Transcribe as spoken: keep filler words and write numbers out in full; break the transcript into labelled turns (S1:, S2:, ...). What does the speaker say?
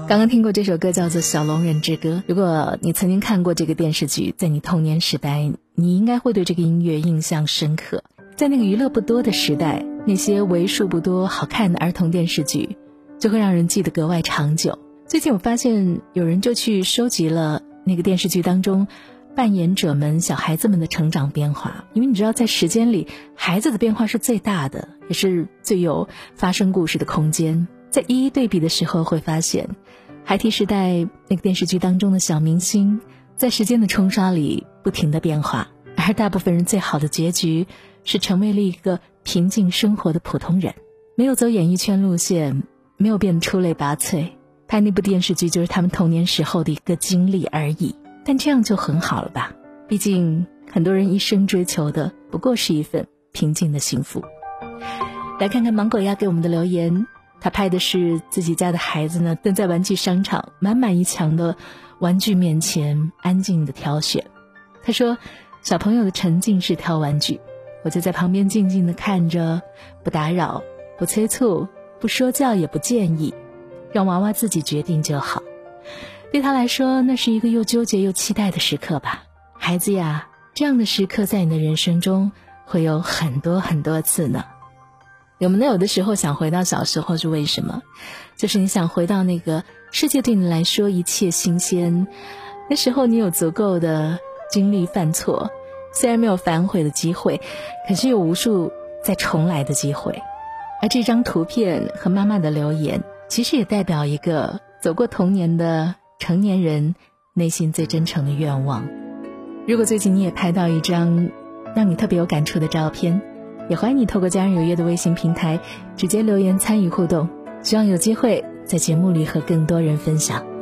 S1: 刚刚听过这首歌叫做《小龙人之歌》，如果你曾经看过这个电视剧，在你童年时代，你应该会对这个音乐印象深刻。在那个娱乐不多的时代，那些为数不多好看的儿童电视剧就会让人记得格外长久。最近我发现有人就去收集了那个电视剧当中扮演者们小孩子们的成长变化，因为你知道在时间里孩子的变化是最大的，也是最有发生故事的空间。在一一对比的时候会发现，孩提时代那个电视剧当中的小明星在时间的冲刷里不停地变化，而大部分人最好的结局是成为了一个平静生活的普通人，没有走演艺圈路线，没有变得出类拔萃，拍那部电视剧就是他们童年时候的一个经历而已。但这样就很好了吧，毕竟很多人一生追求的不过是一份平静的幸福。来看看芒果鸭给我们的留言，他拍的是自己家的孩子呢，蹲在玩具商场满满一墙的玩具面前安静的挑选。他说小朋友的沉浸式挑玩具，我就在旁边静静的看着，不打扰，不催促，不说教也不建议，让娃娃自己决定就好。对他来说，那是一个又纠结又期待的时刻吧。孩子呀，这样的时刻在你的人生中会有很多很多次呢。我们有的时候想回到小时候是为什么？就是你想回到那个世界对你来说一切新鲜，那时候你有足够的精力犯错，虽然没有反悔的机会，可是有无数再重来的机会。而这张图片和妈妈的留言，其实也代表一个走过童年的成年人内心最真诚的愿望。如果最近你也拍到一张让你特别有感触的照片，也欢迎你透过家人有约的微信平台直接留言参与互动，希望有机会在节目里和更多人分享。